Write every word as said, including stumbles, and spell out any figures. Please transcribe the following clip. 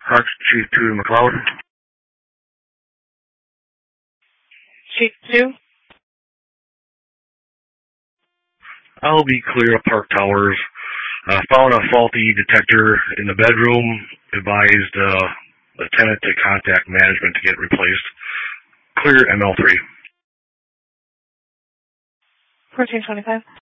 Hawks Chief two McLeod. Chief two. I'll be clear of Park Towers. Uh, found a faulty detector in the bedroom. Advised uh, the tenant to contact management to get replaced. Clear M L three. fourteen twenty-five.